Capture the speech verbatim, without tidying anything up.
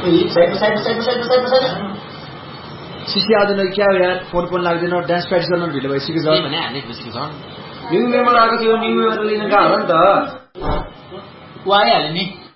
cc आउँदैन क्या हो यार फोन फोन लाग्दैन डान्स प्र्याक्टिस गर्न ढिलो भइसक्यो छ भने हाल्ने भइसक्यो छ न्यू मेम्बर आएको थियो न्यू मेम्बर लिन गयो होला नि त ऊ आइहाल्यो नि